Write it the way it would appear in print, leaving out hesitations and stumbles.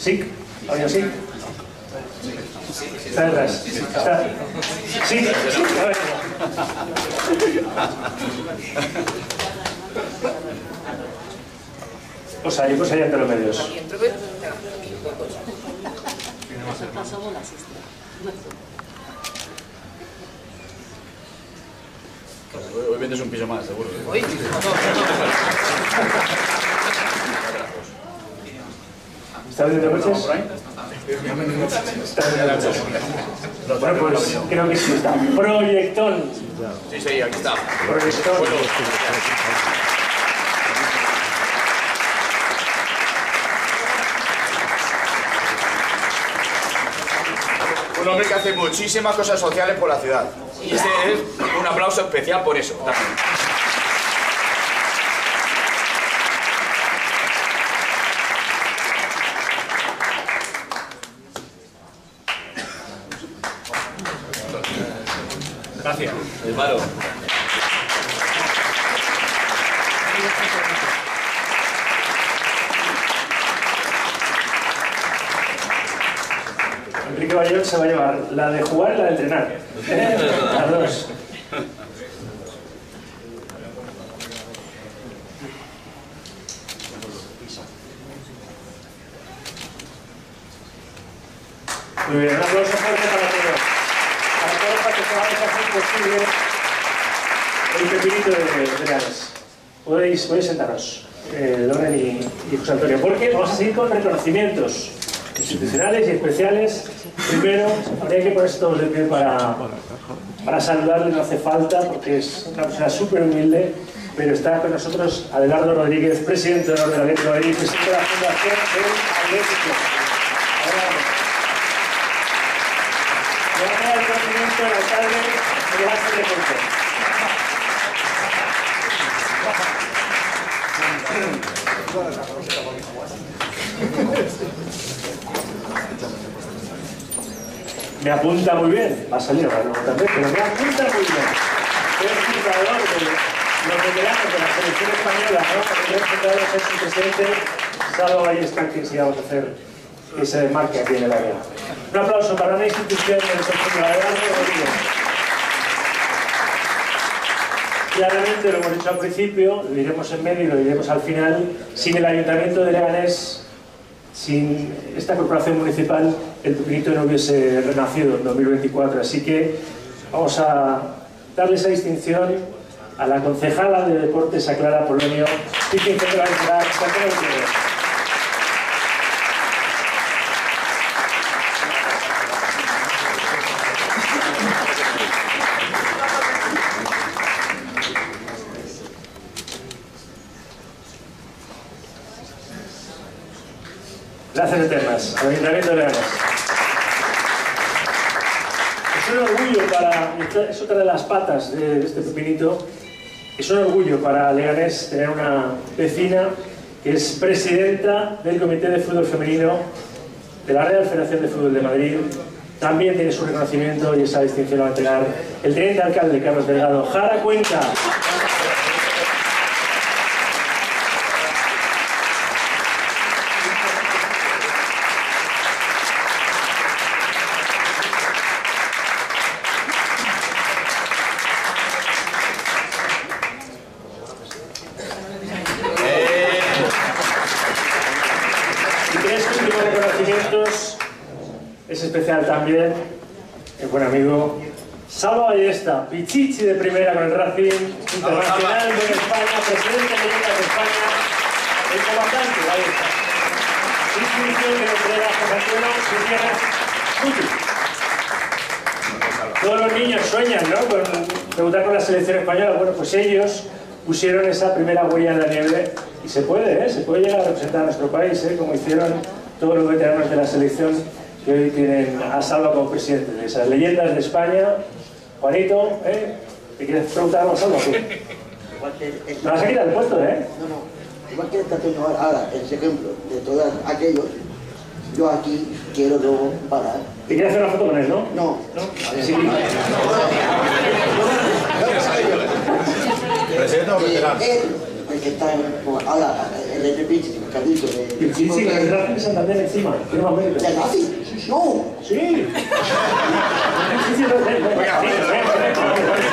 ¿Sí? ¿Alguien sí? Está detrás. Está. Sí, sí, a ver. Pues ahí entre los medios. Hoy vendes un piso más, seguro. ¿Está vendiendo coches? Está vendiendo coches. Bueno, pues creo que sí está. Proyectón. Sí, aquí está. Proyectón. Un hombre que hace muchísimas cosas sociales por la ciudad. Y este es un aplauso especial por eso. También. Gracias. Hermano. Enrique Bayón se va a llevar la de jugar y la de entrenar. Las dos. Muy bien, un aplauso fuerte para todos. Para todos, para que podamos hacer posible el pepinito de Leganés. Podéis sentaros, Loren y José Antonio, porque vamos a seguir con reconocimientos institucionales y especiales. Primero, habría que ponerse todos de pie para saludarle, no hace falta, porque es una persona súper humilde, pero está con nosotros Adelardo Rodríguez, presidente de la Atlético de Madrid, presidente de la Fundación del Atlético. Gracias al reconocimiento del alcalde de Base de Porto. Me apunta muy bien, va a salir ahora luego también, pero me apunta muy bien. Es fundador de los veteranos de la selección española, ¿no? Porque es fundador de su presidente, Salvo Ballesta, que sí vamos a hacer ese desmarque aquí en el área. Un aplauso para una institución del sector de Rodríguez. Claramente, lo hemos dicho al principio, lo diremos en medio y lo diremos al final, sin el Ayuntamiento de Leganés, sin esta corporación municipal, el Pepinito no hubiese renacido en 2024. Así que vamos a darle esa distinción a la concejala de Deportes, a Clara Polonio, y que va a entrar. Gracias eternas al Ayuntamiento de Leganés. Es un orgullo para, es otra de las patas de este pepinito, es un orgullo para Leganés tener una vecina que es presidenta del Comité de Fútbol Femenino de la Real Federación de Fútbol de Madrid. También tiene su reconocimiento y esa distinción la va a entregar el teniente alcalde Carlos Delgado. Jara Cuenca. Es especial también el buen amigo Salvo Ballesta, Pichichi de primera con el Racing, internacional de España, presidente de Ligas de España, el comandante Ballesta. Institución que le entrega a José Antonio Todos los niños sueñan, ¿no?, con debutar con la selección española. Bueno, pues ellos pusieron esa primera huella en la nieve y se puede llegar a representar a nuestro país, como hicieron todos los veteranos de la selección que hoy tienen a Salva como presidente de esas leyendas de España. Juanito, ¿te quieres preguntar algo a Salva? ¿No vas a quitar el puesto, No, igual que está haciendo ahora ese ejemplo de todos aquellos, yo aquí quiero luego parar. ¿Te quieres hacer una foto con él, no? No. Sí. Presidente o veterano. Él, el que está ahora, Rey Príncipe, que has dicho, Sí, sí, que el Racing de Santander encima, que no América. ¿De Racing? No. Sí.